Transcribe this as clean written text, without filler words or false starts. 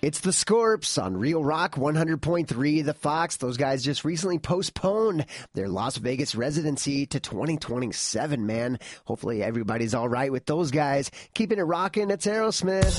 It's the Scorps on Real Rock 100.3 The Fox. Those guys just recently postponed their Las Vegas residency to 2027, man. Hopefully everybody's all right with those guys. Keeping it rocking, it's Aerosmith.